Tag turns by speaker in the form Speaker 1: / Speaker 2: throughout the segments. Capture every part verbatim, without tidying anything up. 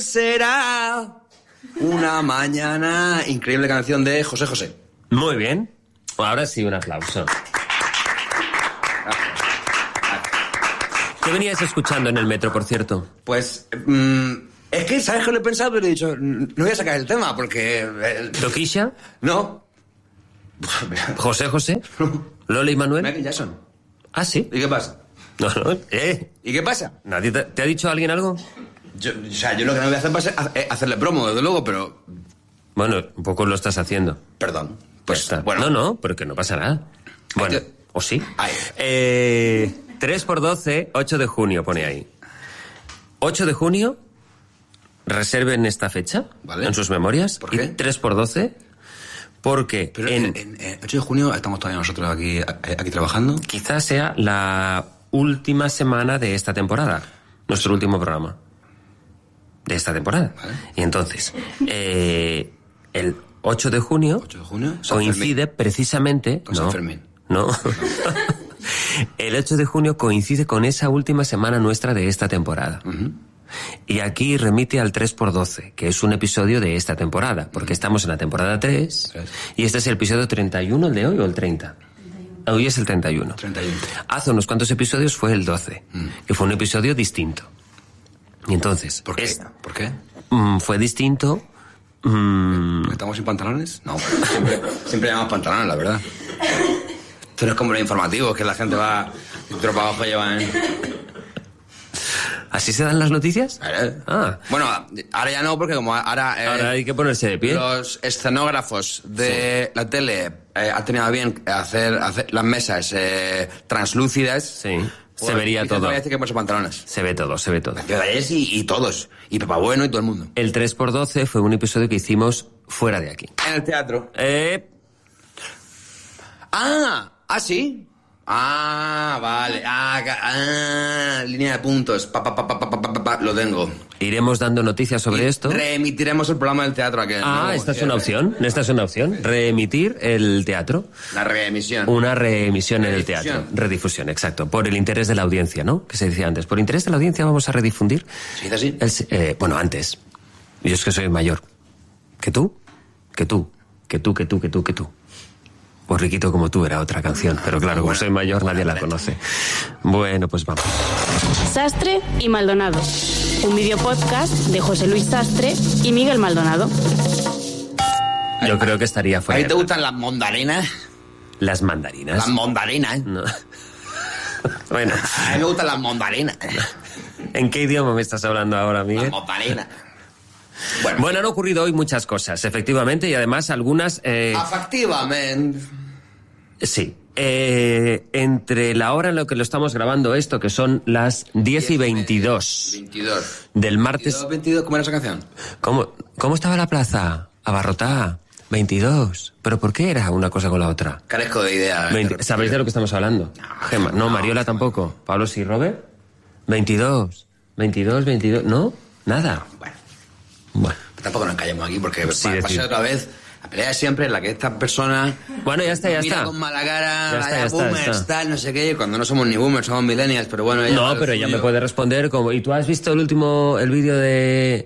Speaker 1: Será una mañana. Increíble canción de José José.
Speaker 2: Muy bien. Ahora sí, un aplauso. ¿Qué venías escuchando en el metro, por cierto?
Speaker 1: Pues... Mmm, es que, ¿sabes qué lo he pensado? Pero he dicho, no voy a sacar el tema porque... El...
Speaker 2: ¿Toquisha?
Speaker 1: No.
Speaker 2: ¿José José? ¿Lola y Manuel?
Speaker 1: Michael Jackson.
Speaker 2: ¿Ah, sí?
Speaker 1: ¿Y qué pasa?
Speaker 2: No, no, ¿eh?
Speaker 1: ¿Y qué pasa?
Speaker 2: ¿Nadie te, te ha dicho alguien algo?
Speaker 1: Yo, o sea, yo lo que no voy a hacer va a ser hacerle promo, desde luego, pero...
Speaker 2: Bueno, un poco lo estás haciendo.
Speaker 1: Perdón. Pues,
Speaker 2: Está.
Speaker 1: bueno.
Speaker 2: No, no, porque no pasa nada. Bueno,
Speaker 1: Ay,
Speaker 2: ¿o sí?
Speaker 1: Ay.
Speaker 2: Eh, tres por doce, ocho de junio, pone ahí. ocho de junio, reserven esta fecha,
Speaker 1: ¿vale?
Speaker 2: En sus memorias.
Speaker 1: ¿Por qué?
Speaker 2: Y tres por doce, porque
Speaker 1: Pero
Speaker 2: en,
Speaker 1: en, en, en ocho de junio estamos todavía nosotros aquí, aquí trabajando.
Speaker 2: quizás sea la última semana de esta temporada, nuestro último programa de esta temporada.
Speaker 1: ¿Vale?
Speaker 2: Y entonces, eh, el ocho de junio,
Speaker 1: ocho de junio San
Speaker 2: coincide
Speaker 1: Fermín.
Speaker 2: precisamente...
Speaker 1: Con
Speaker 2: no,
Speaker 1: San Fermín.
Speaker 2: No. El ocho de junio coincide con esa última semana nuestra de esta temporada.
Speaker 1: Uh-huh.
Speaker 2: Y aquí remite al tres por doce, que es un episodio de esta temporada, porque estamos en la temporada tres,
Speaker 1: tres.
Speaker 2: Y este es el episodio treinta y uno, el de hoy, o el treinta. Hoy es el treinta y uno.
Speaker 1: treinta y uno.
Speaker 2: Hace unos cuantos episodios fue el doce,
Speaker 1: Mm.
Speaker 2: que fue un episodio distinto. Y entonces...
Speaker 1: ¿Por qué?
Speaker 2: es-
Speaker 1: ¿Por qué?
Speaker 2: mm, fue distinto... mm,
Speaker 1: ¿Estamos sin pantalones? No, siempre, siempre llevamos pantalones, la verdad. Esto no es como los informativos, que la gente va cintura para abajo y llevan...
Speaker 2: ¿Así se dan las noticias?
Speaker 1: ¿Eh?
Speaker 2: Ah.
Speaker 1: Bueno, ahora ya no, porque como ahora... eh,
Speaker 2: Ahora hay que ponerse de pie.
Speaker 1: Los escenógrafos de la tele eh, han tenido a bien hacer, hacer las mesas eh, translúcidas.
Speaker 2: Sí, se
Speaker 1: Pues,
Speaker 2: vería
Speaker 1: dicen
Speaker 2: todo.
Speaker 1: que que ponerse pantalones.
Speaker 2: Se ve todo, se ve todo.
Speaker 1: Ciudadanos y, y todos. Y Papá Bueno y todo el mundo.
Speaker 2: El tres por doce fue un episodio que hicimos fuera de aquí.
Speaker 1: En el teatro.
Speaker 2: Eh,
Speaker 1: Ah, ah, sí. Ah, vale. Ah, ca- ah, línea de puntos. Pa, pa, pa, pa, pa, pa, pa, pa, lo tengo.
Speaker 2: iremos dando noticias sobre
Speaker 1: Y
Speaker 2: esto.
Speaker 1: reemitiremos el programa del teatro aquel.
Speaker 2: Ah,
Speaker 1: ¿no?
Speaker 2: esta es una opción. Esta es una opción. Reemitir el teatro.
Speaker 1: La reemisión.
Speaker 2: Una reemisión en el
Speaker 1: Redifusión.
Speaker 2: teatro. Redifusión, exacto. Por el interés de la audiencia, ¿no? Que se decía antes. Por interés de la audiencia vamos a redifundir.
Speaker 1: ¿Se dice así?
Speaker 2: El se- eh, bueno, antes. Yo es que soy mayor. ¿Que tú? Que tú. Que tú, que tú, que tú, que tú. O Riquito como tú era otra canción. Pero claro, como soy mayor nadie la conoce. Bueno, pues vamos.
Speaker 3: Sastre y Maldonado. Un videopodcast de José Luis Sastre y Miguel Maldonado.
Speaker 2: Yo creo que estaría
Speaker 1: ¿A
Speaker 2: fuera.
Speaker 1: ti te gustan las mondarinas?
Speaker 2: Las mandarinas.
Speaker 1: Las mondarinas.
Speaker 2: No. Bueno,
Speaker 1: A mí me gustan las mondarinas.
Speaker 2: ¿en qué idioma me estás hablando ahora,
Speaker 1: Las
Speaker 2: Miguel?
Speaker 1: mondarinas. Bueno,
Speaker 2: Bueno, han ocurrido hoy muchas cosas, efectivamente, y además algunas... eh,
Speaker 1: efectivamente.
Speaker 2: sí. Eh, entre la hora en la que lo estamos grabando esto, que son las diez y veintidós
Speaker 1: veintidós.
Speaker 2: del martes...
Speaker 1: veintidós, veintidós, ¿cómo era esa canción?
Speaker 2: ¿Cómo, ¿Cómo estaba la plaza? Abarrotada. veintidós. ¿Pero por qué era una cosa con la otra?
Speaker 1: Carezco de idea.
Speaker 2: veinte ¿Sabéis de lo que estamos hablando? Gemma, no, Mariola tampoco. Pablo sí, Robert. veintidós. veintidós, veintidós. ¿No? Nada.
Speaker 1: Bueno,
Speaker 2: Bueno.
Speaker 1: tampoco nos callemos aquí porque
Speaker 2: Sí,
Speaker 1: va, va a
Speaker 2: decir.
Speaker 1: ser otra vez la pelea de siempre en la que esta persona
Speaker 2: Bueno, ya está, ya
Speaker 1: mira
Speaker 2: está.
Speaker 1: con mala cara,
Speaker 2: Ya está,
Speaker 1: vaya
Speaker 2: ya está,
Speaker 1: boomers,
Speaker 2: está.
Speaker 1: tal, no sé qué, cuando no somos ni boomers, somos millennials, pero bueno, ella va
Speaker 2: No,
Speaker 1: al
Speaker 2: pero ella
Speaker 1: suyo.
Speaker 2: me puede responder como... ¿Y tú has visto el último... el vídeo de...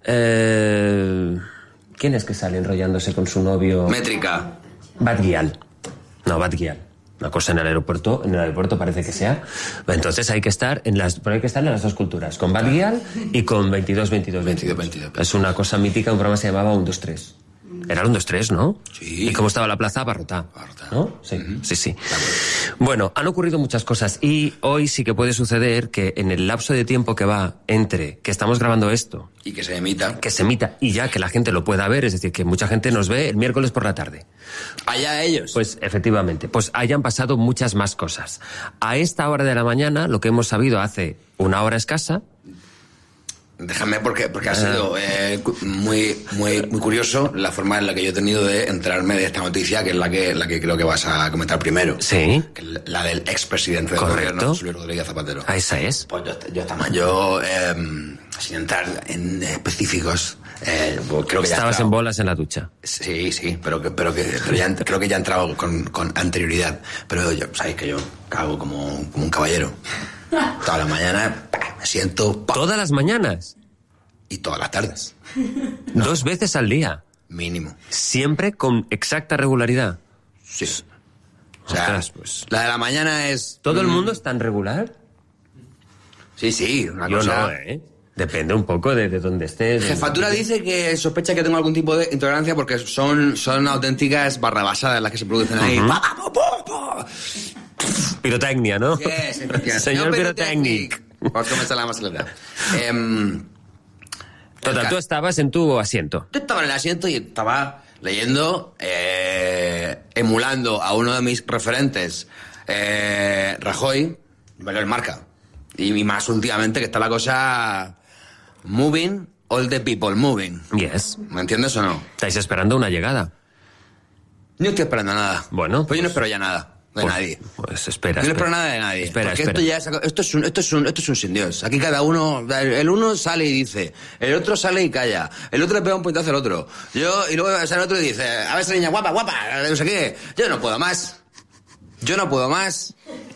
Speaker 2: Eh, ¿quién es que sale enrollándose con su novio?
Speaker 1: Métrica.
Speaker 2: Batguial. No, Batguial. Una cosa en el aeropuerto, en el aeropuerto parece que sea. Entonces hay que estar en las, pero hay que estar en las dos culturas, con Batguial y con veintidós, veintidós, veintidós.
Speaker 1: veintidós.
Speaker 2: Es una cosa mítica, un programa se llamaba uno dos tres. Era el uno dos tres, ¿no?
Speaker 1: Sí.
Speaker 2: ¿Y cómo estaba la plaza? Abarrotada.
Speaker 1: Abarrotada.
Speaker 2: ¿No? Sí, sí, sí. Bueno, han ocurrido muchas cosas y hoy sí que puede suceder que en el lapso de tiempo que va entre que estamos grabando esto,
Speaker 1: Y que se emita.
Speaker 2: que se emita y ya que la gente lo pueda ver, es decir, que mucha gente nos ve el miércoles por la tarde.
Speaker 1: Allá ellos.
Speaker 2: Pues efectivamente, pues hayan pasado muchas más cosas. A esta hora de la mañana, lo que hemos sabido hace una hora escasa,
Speaker 1: Déjame porque, porque ha sido eh, cu- muy, muy, muy curioso la forma en la que yo he tenido de enterarme de esta noticia, que es la que, la que creo que vas a comentar primero.
Speaker 2: sí,
Speaker 1: Que es la del expresidente del
Speaker 2: Correcto.
Speaker 1: gobierno, José Luis Rodríguez Zapatero.
Speaker 2: a esa es.
Speaker 1: Pues yo, yo, estaba- yo eh, sin entrar en específicos, eh, pues creo que ya he
Speaker 2: Estabas
Speaker 1: entrado-
Speaker 2: en bolas en la ducha.
Speaker 1: Sí, sí, pero que, pero que pero ya, ent- creo que ya he entrado con, con anterioridad. Pero yo, sabéis que yo cago como, como un caballero. Toda la mañana, pa, me siento... pa.
Speaker 2: Todas las mañanas.
Speaker 1: y todas las tardes.
Speaker 2: ¿Dos veces al día?
Speaker 1: Mínimo.
Speaker 2: ¿Siempre con exacta regularidad?
Speaker 1: Sí. O sea,
Speaker 2: Ostras, pues.
Speaker 1: la de la mañana es...
Speaker 2: ¿Todo el
Speaker 1: mm,
Speaker 2: mundo es tan regular?
Speaker 1: Sí, sí, una
Speaker 2: Yo
Speaker 1: cosa...
Speaker 2: no, ¿eh? Depende un poco de, de dónde estés.
Speaker 1: Jefatura dice que sospecha que tengo algún tipo de intolerancia porque son, son auténticas barrabasadas las que se producen ahí.
Speaker 2: Ujú.
Speaker 1: Pa, pa, pa, pa.
Speaker 2: Pirotecnia, ¿no?
Speaker 1: Yes, efectivamente.
Speaker 2: Señor
Speaker 1: No,
Speaker 2: Pirotecnic.
Speaker 1: Por eso me sale la más celebridad. Em,
Speaker 2: Total, tú estabas en tu asiento.
Speaker 1: Yo estaba en el asiento y estaba leyendo, eh, emulando a uno de mis referentes, eh, Rajoy, el Marca. Y, y más últimamente que está la cosa moving, all the people moving.
Speaker 2: Yes.
Speaker 1: ¿Me entiendes o no?
Speaker 2: Estáis esperando una llegada.
Speaker 1: No estoy esperando nada.
Speaker 2: Bueno,
Speaker 1: pues yo no
Speaker 2: pues-
Speaker 1: espero ya nada de
Speaker 2: Pues-
Speaker 1: nadie.
Speaker 2: Pues espera,
Speaker 1: Yo no
Speaker 2: espera.
Speaker 1: espero nada de nadie.
Speaker 2: Espera,
Speaker 1: porque
Speaker 2: espera.
Speaker 1: esto ya es, esto es un, esto es un, esto es un sin Dios. Aquí cada uno, el uno sale y dice, el otro sale y calla, el otro le pega un puñetazo al otro. Yo, y luego sale el otro y dice, a ver esa niña guapa, guapa, no sé qué. Yo no puedo más. Yo no puedo más.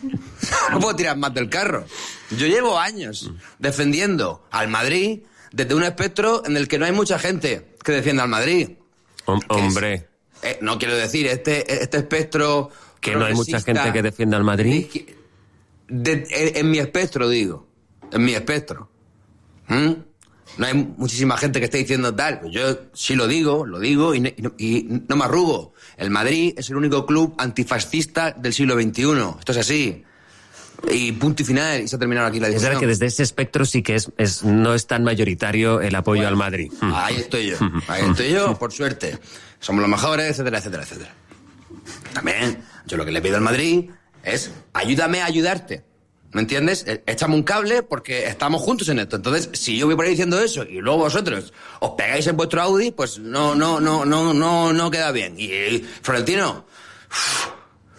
Speaker 1: No puedo tirar más del carro. Yo llevo años defendiendo al Madrid desde un espectro en el que no hay mucha gente que defienda al Madrid.
Speaker 2: Hom-
Speaker 1: Que es-
Speaker 2: hombre,
Speaker 1: eh, no quiero decir, este, este espectro...
Speaker 2: que no hay mucha
Speaker 1: progresista,
Speaker 2: gente que defienda al Madrid.
Speaker 1: de- en, en mi espectro, digo. En mi espectro. ¿Mm? No hay muchísima gente que esté diciendo tal. Pues yo sí lo digo, lo digo y no, y no- y no me arrugo. El Madrid es el único club antifascista del siglo veintiuno. Esto es así. Y punto y final. Y se ha terminado aquí la
Speaker 2: Es
Speaker 1: discusión.
Speaker 2: verdad que desde ese espectro sí que es, es no es tan mayoritario el apoyo al Madrid. Mm.
Speaker 1: Ahí estoy yo. Ahí estoy yo, por suerte. Somos los mejores, etcétera, etcétera, etcétera. También, yo lo que le pido al Madrid es ayúdame a ayudarte. ¿Me entiendes? Eh, Échame un cable porque estamos juntos en esto. Entonces, si yo voy por ahí diciendo eso y luego vosotros os pegáis en vuestro Audi, pues no, no, no, no, no, no queda bien. Y, y, Florentino, uf,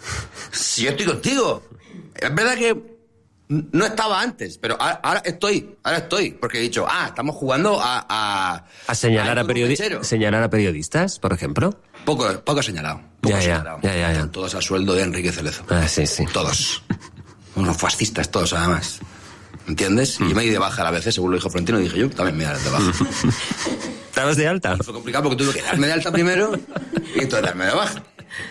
Speaker 1: si yo estoy contigo, es verdad que no estaba antes, pero ahora, ahora estoy, ahora estoy, porque he dicho, ah, estamos jugando a... A,
Speaker 2: A señalar a,
Speaker 1: fútbol
Speaker 2: periodi-
Speaker 1: mechero.
Speaker 2: señalar a periodistas, por ejemplo.
Speaker 1: Poco, poco señalado. Poco
Speaker 2: Ya, ya,
Speaker 1: señalado.
Speaker 2: ya, ya, ya.
Speaker 1: Están todos a sueldo de Enrique Cerezo.
Speaker 2: Ah, sí, sí.
Speaker 1: Todos. Unos fascistas todos, además. ¿Entiendes? Y yo me di de baja a la vez, según lo dijo Florentino, y dije yo, también me voy a dar de baja.
Speaker 2: ¿Estabas de alta?
Speaker 1: Fue complicado porque tuve que darme de alta primero y entonces darme de baja.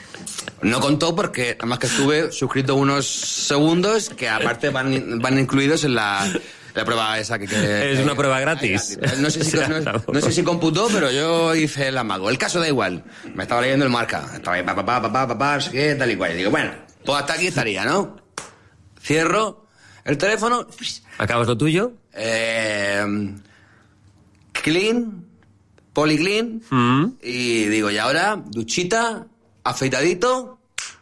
Speaker 1: No contó porque, además que estuve suscrito unos segundos que aparte van, van incluidos en la, la prueba esa que... que
Speaker 2: Es una
Speaker 1: que-
Speaker 2: prueba gratis.
Speaker 1: No sé, si,
Speaker 2: O sea,
Speaker 1: no,
Speaker 2: tampoco.
Speaker 1: no sé si computó, pero yo hice el amago. El caso da igual. Me estaba leyendo el Marca. Estaba ahí, papá, papá, papá, papá, no sé qué, tal y cual. Y digo, bueno, pues hasta aquí estaría, ¿no? Cierro el teléfono.
Speaker 2: ¿Acabas lo tuyo?
Speaker 1: Eh, clean, policlean.
Speaker 2: Mm.
Speaker 1: Y digo, y ahora, duchita, afeitadito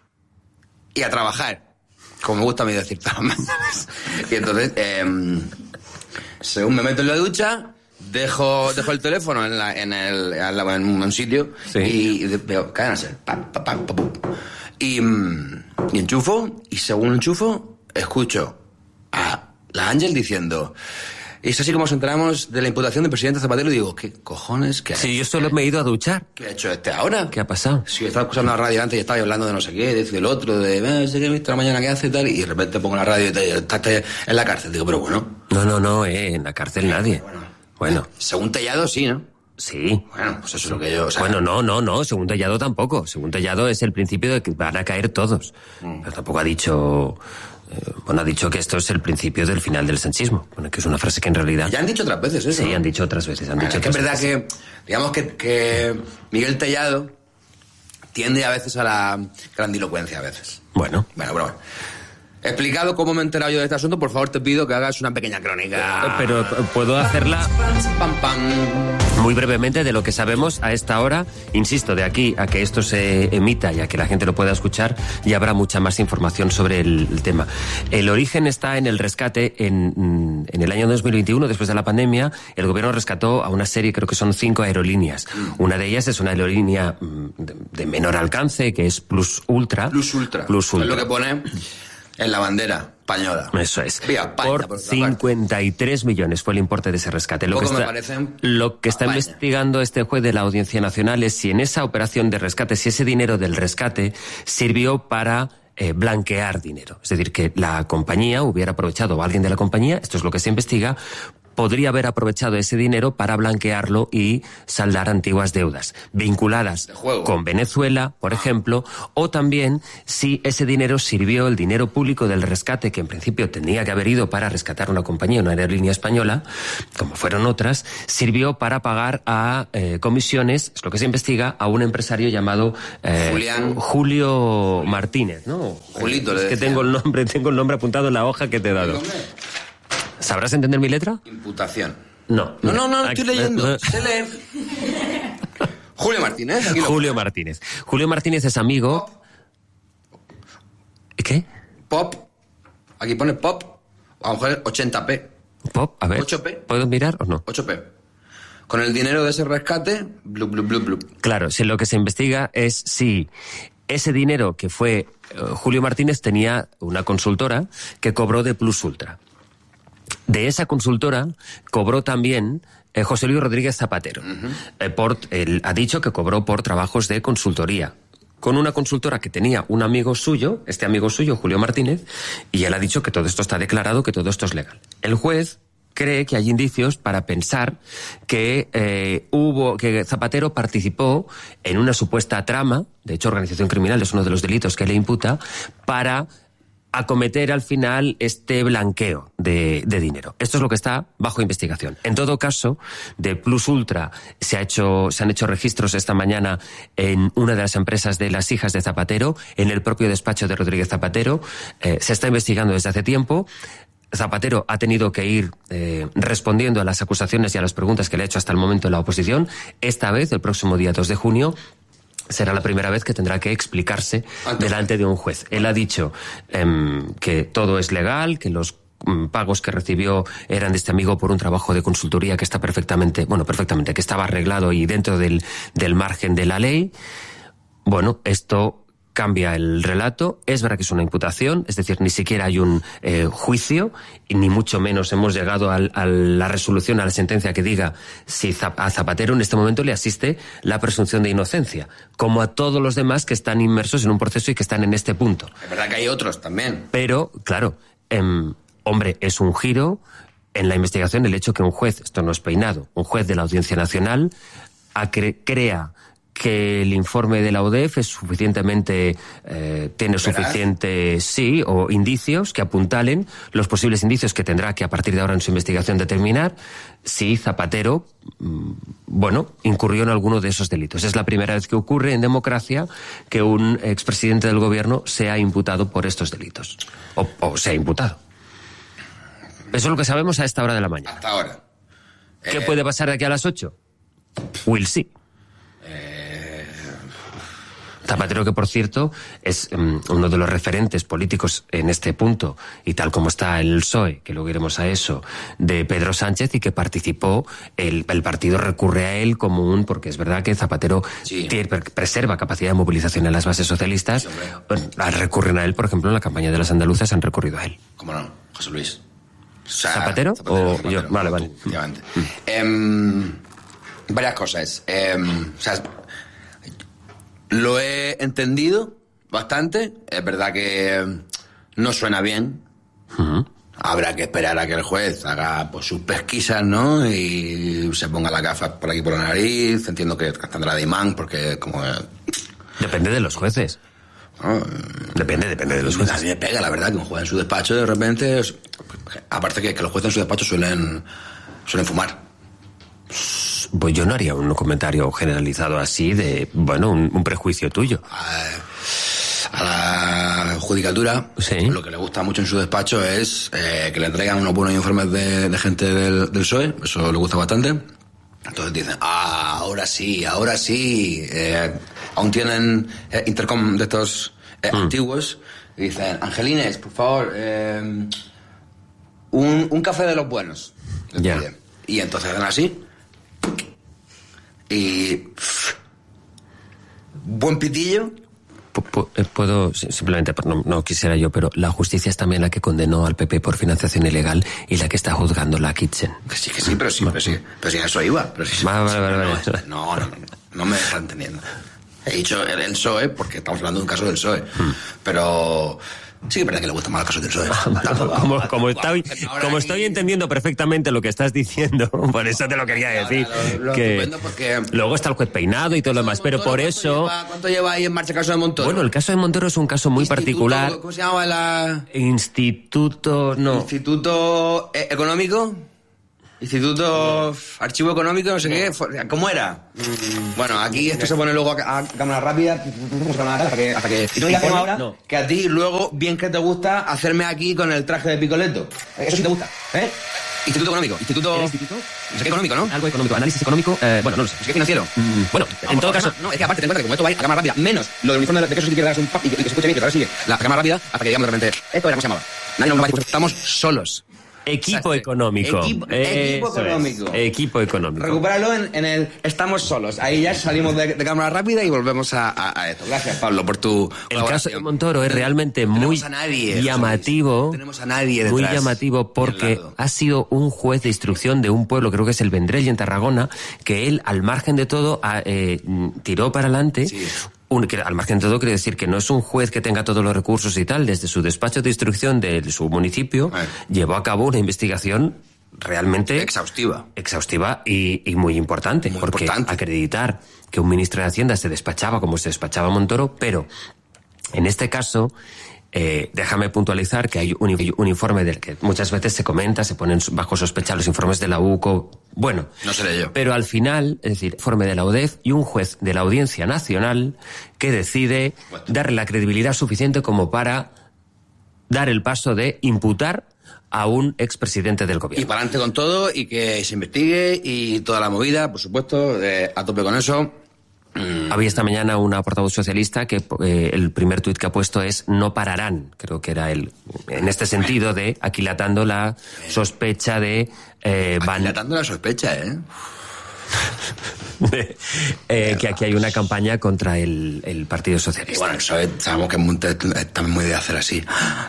Speaker 1: y a trabajar. Como me gusta a mí decir todas las mañanas. Y entonces, eh, según me meto en la ducha, dejo, dejo el teléfono en, la, en, el, en, la- en un sitio
Speaker 2: Sí.
Speaker 1: y veo, cádense, pam, pam, pam, pam, pum. Y, mm, y enchufo, y según enchufo, escucho a la Ángel diciendo... Y es así como nos enteramos de la imputación del presidente Zapatero y digo, ¿qué cojones? ¿Qué ha,
Speaker 2: Sí, yo solo me he ido a duchar.
Speaker 1: ¿qué ha hecho este ahora?
Speaker 2: ¿Qué ha pasado?
Speaker 1: Sí, estaba escuchando la radio antes y estaba hablando de no sé qué, de del otro, de no sé qué he visto la mañana que hace y tal, y de repente pongo la radio y te- estás en la cárcel. Digo, pero bueno,
Speaker 2: No, no, no, eh, en la cárcel nadie. Bueno,
Speaker 1: según Tellado sí, ¿no?
Speaker 2: sí.
Speaker 1: Bueno, pues eso es lo que yo... O sea,
Speaker 2: Bueno, no, no, no, según Tellado tampoco. Según Tellado es el principio de que van a caer todos. Pero tampoco ha dicho... eh, bueno, ha dicho que esto es el principio del final del sanchismo. Bueno, que es una frase que en realidad...
Speaker 1: ya han dicho otras veces eso.
Speaker 2: Sí,
Speaker 1: ¿no?
Speaker 2: han dicho otras veces. Han
Speaker 1: Bueno,
Speaker 2: dicho
Speaker 1: es que es
Speaker 2: otras
Speaker 1: verdad
Speaker 2: veces.
Speaker 1: que, digamos que, que Miguel Tellado tiende a veces a la grandilocuencia a veces.
Speaker 2: Bueno.
Speaker 1: Bueno, pero bueno. Explicado cómo me he enterado yo de este asunto, por favor te pido que hagas una pequeña crónica.
Speaker 2: Pero eh, puedo hacerla
Speaker 1: Pam, pam.
Speaker 2: muy brevemente de lo que sabemos a esta hora. Insisto, de aquí a que esto se emita y a que la gente lo pueda escuchar, ya habrá mucha más información sobre el, el tema. El origen está en el rescate. En, en el año dos mil veintiuno, después de la pandemia, el gobierno rescató a una serie, creo que son cinco aerolíneas. Una de ellas es una aerolínea mm, de, de menor alcance, que es Plus Ultra.
Speaker 1: Plus Ultra.
Speaker 2: Plus Ultra.
Speaker 1: Es lo que pone en la bandera española.
Speaker 2: Eso es.
Speaker 1: Vía España,
Speaker 2: por
Speaker 1: por otra
Speaker 2: cincuenta y tres millones fue el importe de ese rescate. Lo
Speaker 1: Poco
Speaker 2: que
Speaker 1: me
Speaker 2: está,
Speaker 1: parece
Speaker 2: lo que está
Speaker 1: España.
Speaker 2: investigando este juez de la Audiencia Nacional es si en esa operación de rescate, si ese dinero del rescate sirvió para eh, blanquear dinero. Es decir, que la compañía hubiera aprovechado, o alguien de la compañía, esto es lo que se investiga, podría haber aprovechado ese dinero para blanquearlo y saldar antiguas deudas vinculadas con Venezuela, por ejemplo, o también si ese dinero sirvió, el dinero público del rescate, que en principio tendría que haber ido para rescatar una compañía, una aerolínea española, como fueron otras, sirvió para pagar a eh, comisiones, es lo que se investiga, a un empresario llamado eh,
Speaker 1: Julián.
Speaker 2: Julio Martínez, ¿no?
Speaker 1: Julito,
Speaker 2: es
Speaker 1: le
Speaker 2: que
Speaker 1: decían.
Speaker 2: tengo el nombre, tengo el nombre apuntado en la hoja que te he dado. ¿Sabrás entender mi letra?
Speaker 1: Imputación.
Speaker 2: No.
Speaker 1: No, no, no, no
Speaker 2: Aquí-
Speaker 1: estoy leyendo. Se lee. Julio Martínez. Aquí lo
Speaker 2: Julio
Speaker 1: pone.
Speaker 2: Martínez. Julio Martínez es amigo... ¿Qué?
Speaker 1: Pop. Aquí pone pop. A lo mejor ochenta p.
Speaker 2: Pop, a ver.
Speaker 1: ocho pe.
Speaker 2: ¿Puedo mirar o no?
Speaker 1: ocho pe. Con el dinero de ese rescate, blu, blu, blu, blu.
Speaker 2: Claro, si lo que se investiga es si ese dinero que fue eh, Julio Martínez tenía una consultora que cobró de Plus Ultra. De esa consultora cobró también eh, José Luis Rodríguez Zapatero. Uh-huh. eh, por, él ha dicho que cobró por trabajos de consultoría con una consultora que tenía un amigo suyo, este amigo suyo, Julio Martínez, y él ha dicho que todo esto está declarado, que todo esto es legal. El juez cree que hay indicios para pensar que eh, hubo, que Zapatero participó en una supuesta trama, de hecho organización criminal es uno de los delitos que le imputa, para acometer al final este blanqueo de, de dinero. Esto es lo que está bajo investigación. En todo caso, de Plus Ultra se ha hecho, se han hecho registros esta mañana en una de las empresas de las hijas de Zapatero, en el propio despacho de Rodríguez Zapatero. Eh, se está investigando desde hace tiempo. Zapatero ha tenido que ir eh, respondiendo a las acusaciones y a las preguntas que le ha hecho hasta el momento la oposición. Esta vez, el próximo día dos de junio, será la primera vez que tendrá que explicarse Antes. delante de un juez. Él ha dicho eh, que todo es legal, que los mm, pagos que recibió eran de este amigo por un trabajo de consultoría que está perfectamente, bueno, perfectamente, que estaba arreglado y dentro del, del margen de la ley. Bueno, esto cambia el relato. Es verdad que es una imputación, es decir, ni siquiera hay un eh, juicio, y ni mucho menos hemos llegado al, a la resolución, a la sentencia que diga si a Zapatero en este momento le asiste la presunción de inocencia, como a todos los demás que están inmersos en un proceso y que están en este punto.
Speaker 1: Es verdad que hay otros también.
Speaker 2: Pero, claro, eh, hombre, es un giro en la investigación el hecho que un juez, esto no es peinado, un juez de la Audiencia Nacional cre- crea que el informe de la O D E F es suficientemente, eh, tiene suficiente, sí, o indicios que apuntalen los posibles indicios que tendrá que a partir de ahora en su investigación determinar si Zapatero, mmm, bueno, incurrió en alguno de esos delitos. Es la primera vez que ocurre en democracia que un expresidente del gobierno sea imputado por estos delitos. O, o sea imputado. Eso es lo que sabemos a esta hora de la mañana.
Speaker 1: Hasta ahora.
Speaker 2: ¿Qué
Speaker 1: eh...
Speaker 2: puede pasar de aquí a las ocho? We'll see. Zapatero, que por cierto es um, uno de los referentes políticos en este punto, y tal como está el P S O E, que luego iremos a eso, de Pedro Sánchez, y que participó, el, el partido recurre a él como un, porque es verdad que Zapatero
Speaker 1: sí.
Speaker 2: tiene, preserva capacidad de movilización en las bases socialistas, sí, bueno, recurren a él, por ejemplo, en la campaña de las andaluzas han recurrido a él.
Speaker 1: ¿Cómo no, José Luis? O sea,
Speaker 2: ¿Zapatero?
Speaker 1: Zapatero
Speaker 2: o
Speaker 1: Zapatero,
Speaker 2: yo, vale, vale.
Speaker 1: Tú, mm. eh, varias cosas. Eh, o sea, lo he entendido bastante. Es verdad que no suena bien. Uh-huh. Habrá que esperar a que el juez haga pues, sus pesquisas, ¿no? Y se ponga la gafa por aquí por la nariz. Entiendo que tendrá de imán, porque como...
Speaker 2: Depende de los jueces.
Speaker 1: No,
Speaker 2: depende, depende de los jueces.
Speaker 1: A mí me pega, la verdad, que un juez en su despacho de repente... Aparte que, que los jueces en su despacho suelen, suelen fumar.
Speaker 2: Pues yo no haría un comentario generalizado así de, bueno, un, un prejuicio tuyo.
Speaker 1: A, a la judicatura,
Speaker 2: sí.
Speaker 1: Lo que le gusta mucho en su despacho es eh, que le traigan unos buenos informes de, de gente del, del P S O E, eso le gusta bastante. Entonces dicen, ah, ahora sí, ahora sí. Eh, aún tienen eh, intercom de estos eh, mm. antiguos. Y dicen, Angelines, por favor, eh, un, un café de los buenos.
Speaker 2: Ya.
Speaker 1: Y entonces hacen así. Y pff, buen pitillo.
Speaker 2: Puedo, simplemente, no, no quisiera yo, pero la justicia es también la que condenó al P P por financiación ilegal y la que está juzgando la Kitchen.
Speaker 1: Que sí, que sí, pero sí, pero sí, pero sí, a eso iba. Pero sí,
Speaker 2: vale, vale, vale,
Speaker 1: no,
Speaker 2: vale.
Speaker 1: No, no, no, no me está entendiendo. He dicho el, el P S O E porque estamos hablando de un caso del P S O E, hmm. pero Sí, que es verdad que le gustan más los casos del P S O E.
Speaker 2: como, como, estoy, como estoy entendiendo perfectamente lo que estás diciendo, por eso te lo quería decir.
Speaker 1: Lo, lo
Speaker 2: que
Speaker 1: porque
Speaker 2: luego está el juez Peinado y todo lo demás, pero por eso...
Speaker 1: Lleva, ¿Cuánto lleva ahí en marcha el caso de Montoro?
Speaker 2: Bueno, el caso de Montoro es un caso muy
Speaker 1: Instituto,
Speaker 2: particular.
Speaker 1: ¿Cómo se llama la...?
Speaker 2: Instituto... No.
Speaker 1: Instituto Económico... Instituto Archivo Económico, no sé qué, ¿cómo era? Bueno, aquí esto se pone luego a, a cámara rápida, hasta que, hasta que... Y no digas que ahora, no. Que a ti luego, bien que te gusta hacerme aquí con el traje de picoleto. Eso sí te gusta, ¿eh? Instituto Económico, Instituto...
Speaker 2: instituto?
Speaker 1: No sé qué económico, ¿no?
Speaker 2: Algo económico, análisis económico, eh, bueno, no lo sé.
Speaker 1: No sé qué financiero.
Speaker 2: Mm, bueno,
Speaker 1: no,
Speaker 2: en todo caso...
Speaker 1: No, es que aparte ten en cuenta que como esto va a ir a cámara rápida, menos lo del uniforme de queso si te quieres dar un pap y que, y que se escuche bien, que ahora sigue la cámara rápida hasta que digamos de repente, esto era como se llamaba. Nadie nos va a decir, estamos solos.
Speaker 2: Equipo económico.
Speaker 1: Equipo, equipo económico.
Speaker 2: Es. Equipo económico.
Speaker 1: Recupéralo en, en el estamos solos. Ahí ya salimos de, de cámara rápida y volvemos a, a, a esto. Gracias, Pablo, por tu
Speaker 2: El caso de Montoro es realmente muy
Speaker 1: a nadie,
Speaker 2: llamativo.
Speaker 1: No tenemos a nadie detrás,
Speaker 2: muy llamativo porque ha sido un juez de instrucción de un pueblo, creo que es el Vendrell en Tarragona, que él, al margen de todo, a, eh, tiró para adelante. Sí. Un, que al margen de todo quiere decir que no es un juez que tenga todos los recursos y tal. Desde su despacho de instrucción de su municipio eh. llevó a cabo una investigación realmente
Speaker 1: exhaustiva
Speaker 2: exhaustiva y, y muy importante,
Speaker 1: muy
Speaker 2: porque
Speaker 1: importante.
Speaker 2: Acreditar que un ministro de Hacienda se despachaba como se despachaba Montoro, pero en este caso Eh, déjame puntualizar que hay un, un informe del que muchas veces se comenta, se ponen bajo sospecha los informes de la U C O. Bueno,
Speaker 1: no seré yo.
Speaker 2: Pero al final, es decir, informe de la U D E F y un juez de la Audiencia Nacional que decide bueno. darle la credibilidad suficiente como para dar el paso de imputar a un expresidente del gobierno.
Speaker 1: Y para adelante con todo y que se investigue y toda la movida, por supuesto, eh, a tope con eso.
Speaker 2: Había esta mañana una portavoz socialista que eh, el primer tuit que ha puesto es no pararán, creo que era él, en este sentido de aquilatando la sospecha de... Eh, van...
Speaker 1: Aquilatando la sospecha, ¿eh?
Speaker 2: de, eh que aquí hay una campaña contra el, el Partido Socialista.
Speaker 1: Y bueno, eso es, sabemos que Montes está muy de hacer así.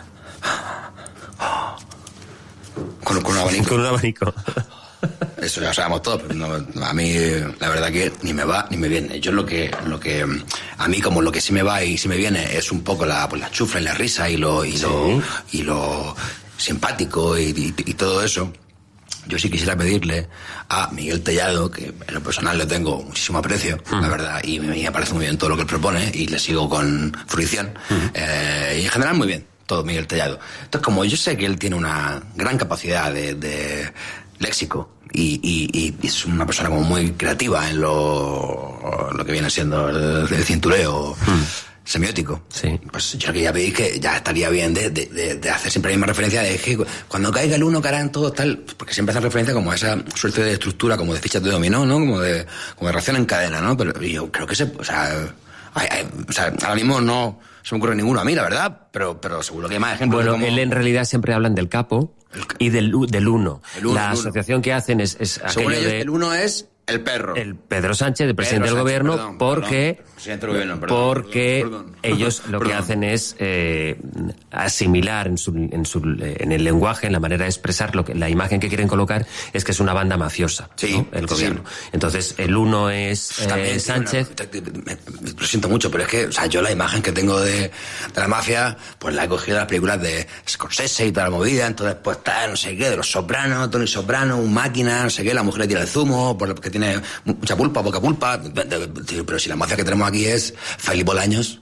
Speaker 1: Con, con un abanico.
Speaker 2: Con un abanico.
Speaker 1: Eso ya lo sabemos todos, pero no, a mí la verdad que ni me va ni me viene. Yo lo que, lo que a mí como lo que sí me va y sí me viene es un poco la, pues la chufla y la risa y lo, y ¿sí? lo, y lo simpático y, y, y todo eso. Yo sí quisiera pedirle a Miguel Tellado, que en lo personal le tengo muchísimo aprecio, mm. la verdad, y me, me parece muy bien todo lo que él propone y le sigo con fruición, mm. eh, y en general muy bien todo Miguel Tellado. Entonces, como yo sé que él tiene una gran capacidad de, de léxico y, y, y es una persona como muy creativa en lo, lo que viene siendo el, el cintureo mm. semiótico,
Speaker 2: sí.
Speaker 1: Pues yo quería pedir que ya estaría bien de, de, de, de hacer siempre la misma referencia de que cuando caiga el uno caerán todos tal, porque siempre hacen referencia como a esa suerte de estructura como de fichas de dominó, ¿no? Como de, como de reacción en cadena, ¿no? Pero yo creo que se, o sea, hay, hay, o sea, ahora mismo no se me ocurre ninguno a mí, la verdad, pero, pero seguro que hay más ejemplos.
Speaker 2: Bueno,
Speaker 1: como...
Speaker 2: él en realidad siempre hablan del capo y del, del uno.
Speaker 1: El uno
Speaker 2: la
Speaker 1: el
Speaker 2: asociación
Speaker 1: uno.
Speaker 2: que hacen es, es
Speaker 1: Según
Speaker 2: aquello
Speaker 1: ellos,
Speaker 2: de...
Speaker 1: el uno es el perro.
Speaker 2: El Pedro Sánchez, el presidente
Speaker 1: Pedro
Speaker 2: del
Speaker 1: Sánchez,
Speaker 2: gobierno,
Speaker 1: perdón,
Speaker 2: porque,
Speaker 1: perdón, presidente del gobierno, perdón,
Speaker 2: porque
Speaker 1: perdón, perdón.
Speaker 2: ellos lo que
Speaker 1: Perdón.
Speaker 2: hacen es eh, asimilar en, su, en, su, en el lenguaje, en la manera de expresar, lo que, la imagen que quieren colocar es que es una banda mafiosa,
Speaker 1: sí,
Speaker 2: ¿no? El gobierno.
Speaker 1: Sí.
Speaker 2: Entonces, el uno es eh, Sánchez.
Speaker 1: Una, lo siento mucho, pero es que, o sea, yo la imagen que tengo de, de la mafia, pues la he cogido de las películas de Scorsese y toda la movida, entonces pues está, no sé qué, de los Sopranos, Tony Soprano, un máquina, no sé qué, la mujer le tira el zumo, porque tiene mucha pulpa, poca pulpa, pero si la mafia que tenemos aquí es Felipe Bolaños.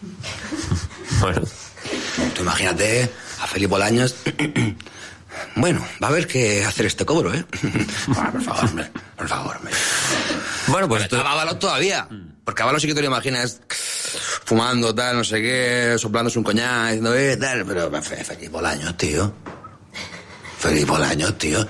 Speaker 2: Bueno.
Speaker 1: Tú imagínate a Felipe Bolaños. Bueno, va a haber que hacer este cobro, ¿eh? Bueno, por favor, hombre, por favor, hombre.
Speaker 2: Bueno, pues...
Speaker 1: Pero está Ábalos todavía. Porque Ábalos sí que te lo imaginas fumando, tal, no sé qué, soplándose un coñac, diciendo, eh, tal, pero Felipe Bolaños, tío. Felipe Bolaños, tío.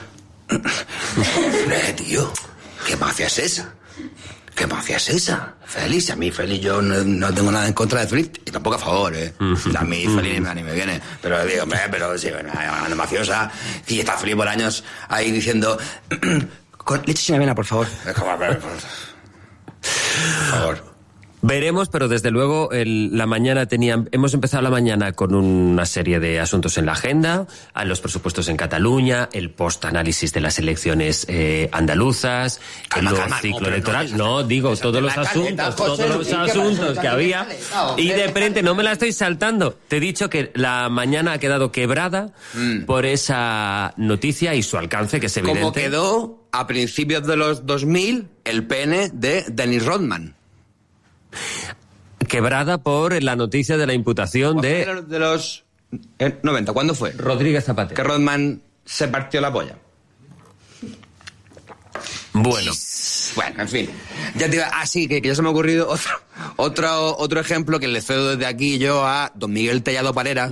Speaker 1: Eh, tío. ¿Qué mafia es esa? ¿Qué mafia es esa? Félix, a mí Félix, yo no, no tengo nada en contra de Félix y tampoco a favor, ¿eh? A mí Félix ni me, ni me viene. Pero digo, hombre, pero sí, una mafiosa. Y está Felipe Bolaños ahí diciendo, con leche sin avena, por favor. Por favor.
Speaker 2: Veremos, pero desde luego el, la mañana tenían, hemos empezado la mañana con una serie de asuntos en la agenda, a los presupuestos en Cataluña, el post-análisis de las elecciones eh, andaluzas, calma, el nuevo calma, ciclo no, electoral. No, no digo, todos los asuntos, todos los asuntos que había. Y de frente, no me la estoy saltando. Te he dicho que la mañana ha quedado quebrada mm. por esa noticia y su alcance, que es evidente.
Speaker 1: Como quedó a principios de los dos mil el pene de Dennis Rodman.
Speaker 2: Quebrada por la noticia de la imputación de...
Speaker 1: De los eh, noventa, ¿cuándo fue?
Speaker 2: Rodríguez Zapatero.
Speaker 1: Que Rodman se partió la polla.
Speaker 2: Bueno.
Speaker 1: Bueno, en fin. Ya te iba... Ah, sí, que, que ya se me ha ocurrido otro, otro, otro ejemplo que le cedo desde aquí yo a don Miguel Tellado Parera,